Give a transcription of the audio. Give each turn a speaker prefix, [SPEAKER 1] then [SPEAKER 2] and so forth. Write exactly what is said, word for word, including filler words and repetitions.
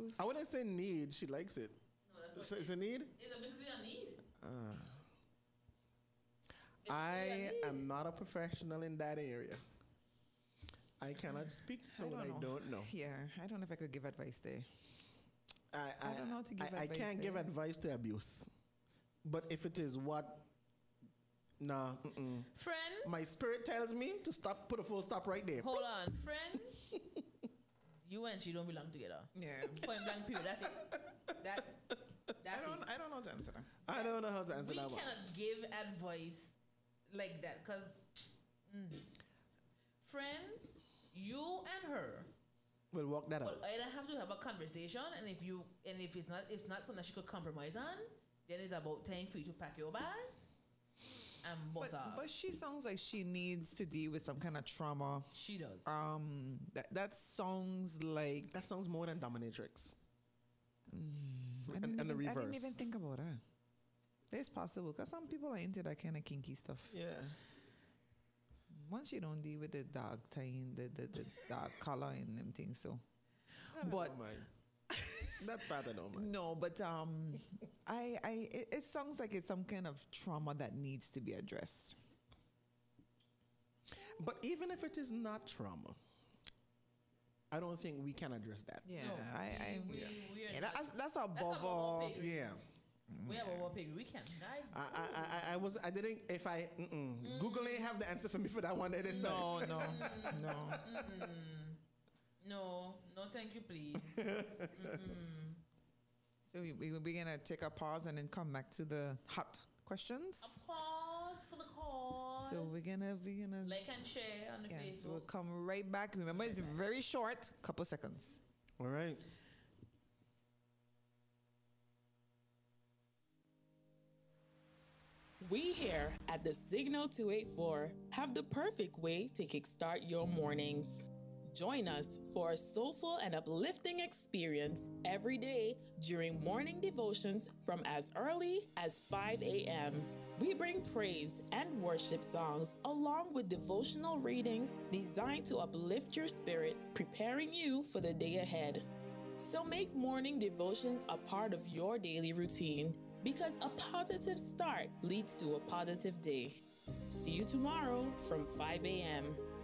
[SPEAKER 1] abuse?
[SPEAKER 2] I wouldn't say need. She likes it.
[SPEAKER 3] No, that's what
[SPEAKER 2] So it's a need?
[SPEAKER 3] It's a basically a need.
[SPEAKER 2] Uh,
[SPEAKER 3] It's
[SPEAKER 2] I
[SPEAKER 3] really a need.
[SPEAKER 2] am not a professional in that area. I cannot speak to
[SPEAKER 1] I
[SPEAKER 2] what
[SPEAKER 1] don't
[SPEAKER 2] I
[SPEAKER 1] know.
[SPEAKER 2] don't know.
[SPEAKER 1] Yeah, I don't know if I could give advice there.
[SPEAKER 2] I, I,
[SPEAKER 1] I don't know how to give
[SPEAKER 2] I, I
[SPEAKER 1] advice
[SPEAKER 2] can't give
[SPEAKER 1] there.
[SPEAKER 2] advice to abuse. But if it is what, nah, mm-mm.
[SPEAKER 3] Friend,
[SPEAKER 2] My spirit tells me to stop, put a full stop right there.
[SPEAKER 3] hold on. Friend, you and she don't belong together.
[SPEAKER 1] Yeah.
[SPEAKER 3] Point blank period. That's it. That,
[SPEAKER 1] I
[SPEAKER 3] that's
[SPEAKER 1] don't
[SPEAKER 3] it.
[SPEAKER 1] I don't know how to answer that.
[SPEAKER 2] I don't know how to answer
[SPEAKER 3] We
[SPEAKER 2] that one.
[SPEAKER 3] cannot give advice like that because, mm. friend, you and her
[SPEAKER 2] We'll walk that
[SPEAKER 3] will
[SPEAKER 2] out.
[SPEAKER 3] either have to have a conversation, and if you and if it's not if it's not something that she could compromise on, then it's about time for you to pack your bags and
[SPEAKER 1] But,
[SPEAKER 3] bust off.
[SPEAKER 1] but she sounds like she needs to deal with some kind of trauma.
[SPEAKER 3] She does.
[SPEAKER 1] Um, that that sounds like
[SPEAKER 2] That sounds more than dominatrix.
[SPEAKER 1] I
[SPEAKER 2] and-
[SPEAKER 1] didn't,
[SPEAKER 2] and the
[SPEAKER 1] even, I didn't
[SPEAKER 2] reverse.
[SPEAKER 1] even think about that. It's possible because some people are into that kind of kinky stuff.
[SPEAKER 2] Yeah.
[SPEAKER 1] Once you don't deal with the dog tying, the the, the dog collar and them things, so.
[SPEAKER 2] I don't
[SPEAKER 1] But
[SPEAKER 2] mind. That part I don't mind.
[SPEAKER 1] no, but um, I I it, it sounds like it's some kind of trauma that needs to be addressed.
[SPEAKER 2] But even if it is not trauma, I don't think we can address that.
[SPEAKER 1] Yeah,
[SPEAKER 3] No,
[SPEAKER 1] I, I
[SPEAKER 3] we- we- we are
[SPEAKER 1] yeah,
[SPEAKER 3] not-
[SPEAKER 1] that's that's
[SPEAKER 3] That's
[SPEAKER 1] above
[SPEAKER 3] above
[SPEAKER 1] all.
[SPEAKER 3] all pay grade.
[SPEAKER 2] Yeah.
[SPEAKER 3] We have a war pig. We can. I,
[SPEAKER 2] I, I, I, I was I didn't if I mm-mm. Google ain't have the answer for me for that one day this time.
[SPEAKER 1] No, no, no.
[SPEAKER 3] no, no, thank you, please.
[SPEAKER 1] So we, we, we're gonna take a pause and then come back to the hot questions.
[SPEAKER 3] Pause for the cause.
[SPEAKER 1] So we're gonna we're gonna
[SPEAKER 3] like and share on the
[SPEAKER 1] yeah,
[SPEAKER 3] Facebook.
[SPEAKER 1] so we'll come right back. Remember, it's very short, couple seconds.
[SPEAKER 2] All right.
[SPEAKER 4] We here at the Signal two eighty-four have the perfect way to kickstart your mornings. Join us for a soulful and uplifting experience every day during morning devotions from as early as five a.m. We bring praise and worship songs along with devotional readings designed to uplift your spirit, preparing you for the day ahead. So make morning devotions a part of your daily routine because a positive start leads to a positive day. See you tomorrow from five a.m.